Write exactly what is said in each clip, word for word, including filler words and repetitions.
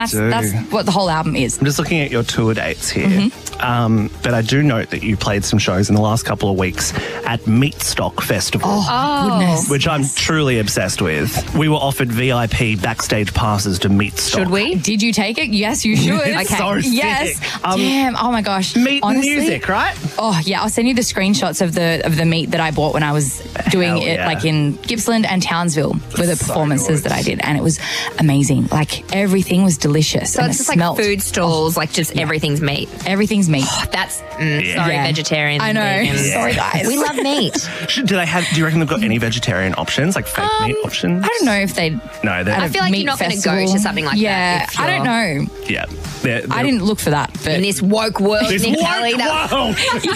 That's, do. that's what the whole album is. I'm just looking at your tour dates here. Mm-hmm. Um, but I do note that you played some shows in the last couple of weeks at Meatstock Festival. Oh, goodness. Which I'm truly obsessed with. We were offered V I P backstage passes to Meatstock. Should we? Did you take it? Yes, you should. It's Okay. so sick. Yes. Um, Damn. Oh my gosh. Meat and Honestly, music, right? Oh yeah, I'll send you the screenshots of the of the meat that I bought when I was doing Hell it, yeah. like in Gippsland and Townsville, were the So performances good. that I did, and it was amazing. Like everything was delicious. So and it's it just smelled. like food stalls, like just everything's meat. Everything's meat. That's mm, Yeah. sorry, Yeah. vegetarian. I know. vegans. Sorry, guys. We love meat. Should, do they have? Do you reckon they've got any vegetarian options, like fake meat options? I don't know if they. No, they're, I feel like meat you're not going to go festival. to something like yeah, that. if I don't you're- know. yeah. They're, they're, I didn't look for that, but In this woke world, This Nick woke Kelly, that- world.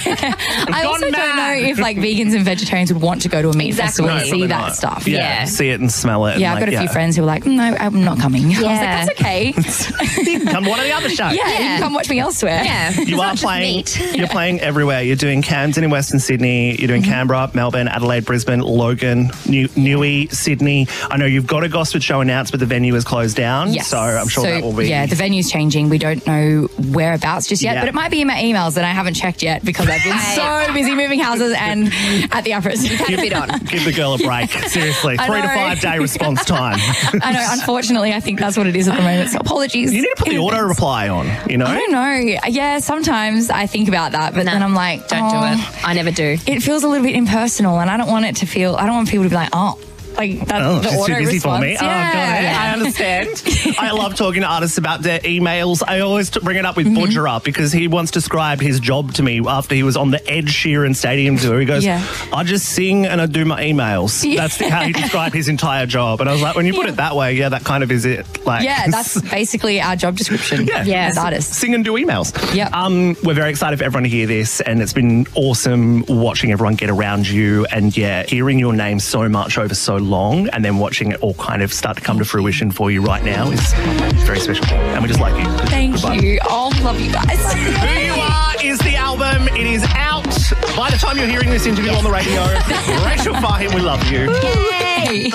I gone also don't mad. know if like vegans and vegetarians would want to go to a meat Exactly. festival and No, see probably that not. stuff. Yeah, Yeah. see it and smell it. and Yeah, I've like, got a few yeah. friends who are like, no, I'm not coming. I was Yeah. like, that's okay. Come to one of the other shows. Yeah, you Yeah. can come watch me elsewhere. Yeah. You It's are not just playing. meat. You're playing everywhere. You're doing Camden in Western Sydney. You're doing Mm-hmm. Canberra, Melbourne, Adelaide, Brisbane, Logan, New, Newey, Sydney. I know you've got a Gosford show announced, but the venue is closed down. Yes. So I'm sure So, that will be. Yeah, the venue's changing. We don't know whereabouts just yet, Yeah. but it might be in my emails that I haven't checked yet because I've been so busy moving houses and at the operas. Had a bit on. Give the girl a break. Seriously, I three to know. five day response time. I know, unfortunately, I think that's what it is at the moment. So apologies. You need to put the in auto advance. reply on. You know. I don't know. Yeah, sometimes I think about that, but Nah, then I'm like, Don't oh, do it. I never do. It feels a little bit impersonal, and I don't want it to feel. I don't want people to be like, oh, like that's Oh, the she's auto too busy response. for me. Yeah. Oh, got it. Yeah. I understand. I love talking to artists about their emails. I always t- bring it up with Mm-hmm. Budgerah because he once described his job to me after he was on the Ed Sheeran Stadium tour. He goes, Yeah. I just sing and I do my emails. Yeah. That's the, how he described his entire job. And I was like, when you put Yeah. it that way, yeah, that kind of is it. Like, Yeah, that's basically our job description. Yeah. Yeah. as artists. Sing and do emails. Yep. Um, we're very excited for everyone to hear this, and it's been awesome watching everyone get around you and, yeah, hearing your name so much over so long and then watching it all kind of start to come to fruition for you right now is very special. And we just like you. Thank Goodbye. you. Oh, love you guys. Who You Are is the album. It is out. By the time you're hearing this interview on the radio, Rachel Fahim, we love you. Yay.